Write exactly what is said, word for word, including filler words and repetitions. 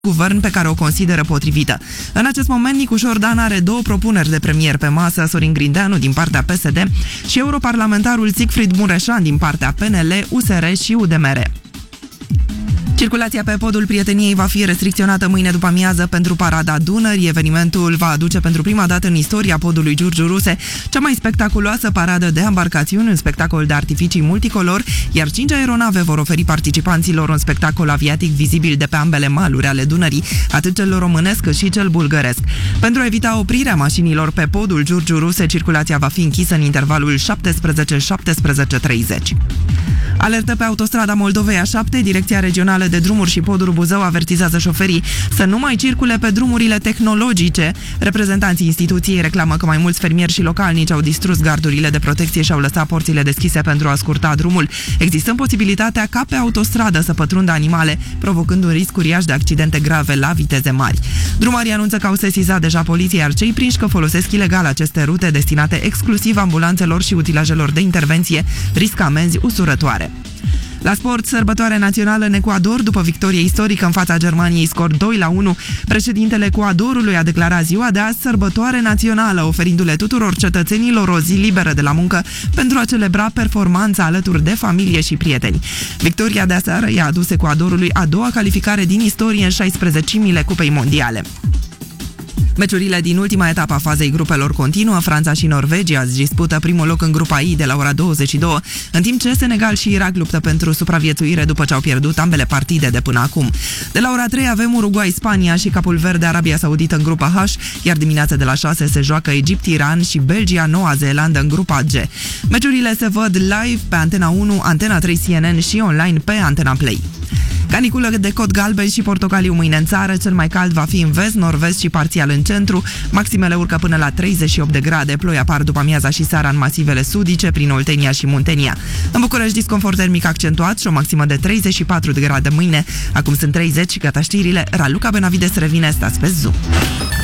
guvern pe care o consideră potrivită. În acest moment, Nicușor Dan are două propuneri de premier pe masă, Sorin Grindeanu din partea P S D și europarlamentarul Siegfried Mureșan din partea P N L, U S R și U D M R. Circulația pe podul Prieteniei va fi restricționată mâine după amiază pentru Parada Dunării. Evenimentul va aduce pentru prima dată în istoria podului Giurgiu Ruse cea mai spectaculoasă paradă de embarcațiuni, un spectacol de artificii multicolor, iar cinci aeronave vor oferi participanților un spectacol aviatic vizibil de pe ambele maluri ale Dunării, atât cel românesc cât și cel bulgăresc. Pentru a evita oprirea mașinilor pe podul Giurgiu Ruse, circulația va fi închisă în intervalul șaptesprezece șaptesprezece treizeci. Alertă pe autostrada Moldovei A șapte, Direcția Regională de Drumuri și Poduri Buzău avertizează șoferii să nu mai circule pe drumurile tehnologice. Reprezentanții instituției reclamă că mai mulți fermieri și localnici au distrus gardurile de protecție și au lăsat porțile deschise pentru a scurta drumul, existând posibilitatea ca pe autostradă să pătrundă animale, provocând un risc uriaș de accidente grave la viteze mari. Drumarii anunță că au sesizat deja poliția, iar cei prinși că folosesc ilegal aceste rute destinate exclusiv ambulanțelor și utilajelor de intervenție riscă amenzi usurătoare. La sport, sărbătoare națională în Ecuador. După victorie istorică în fața Germaniei, scor doi la unu, președintele Ecuadorului a declarat ziua de azi sărbătoare națională, oferindu-le tuturor cetățenilor o zi liberă de la muncă pentru a celebra performanța alături de familie și prieteni. Victoria de aseară i-a adus Ecuadorului a doua calificare din istorie în șaisprezecimile Cupei Mondiale. Meciurile din ultima etapă a fazei grupelor continuă. Franța și Norvegia își dispută primul loc în grupa I de la ora douăzeci și două, în timp ce Senegal și Irak luptă pentru supraviețuire după ce au pierdut ambele partide de până acum. De la ora trei avem Uruguay, Spania și Capul Verde, Arabia Saudită în grupa H, iar dimineața de la șase se joacă Egipt, Iran și Belgia, Noua Zeelandă în grupa G. Meciurile se văd live pe Antena unu, Antena trei C N N și online pe Antena Play. Caniculă de cod galben și portocaliu mâine în țară, cel mai cald va fi în vest, nord-vest și parțial în centru. Maximele urcă până la treizeci și opt de grade, ploi apar după amiaza și seara în masivele sudice, prin Oltenia și Muntenia. În București, disconfort termic accentuat și o maximă de treizeci și patru de grade mâine. Acum sunt treizeci și gata știrile. Raluca Benavides revine, stați pe Zoom.